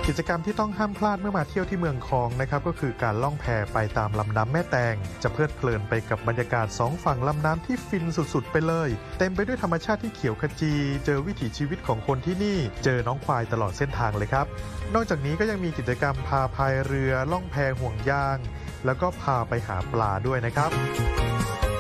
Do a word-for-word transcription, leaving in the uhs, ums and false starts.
กิจกรรมที่ต้องห้ามพลาดเมื่อมาเที่ยวที่เมืองคองนะครับก็คือการล่องแพไปตามลำน้ำแม่แตงจะเพลิดเพลินไปกับบรรยากาศสองฝั่งลำน้ำที่ฟินสุดๆไปเลยเต็มไปด้วยธรรมชาติที่เขียวขจีเจอวิถีชีวิตของคนที่นี่เจอน้องควายตลอดเส้นทางเลยครับนอกจากนี้ก็ยังมีกิจกรรมพาพายเรือล่องแพห่วงยางแล้วก็พาไปหาปลาด้วยนะครับ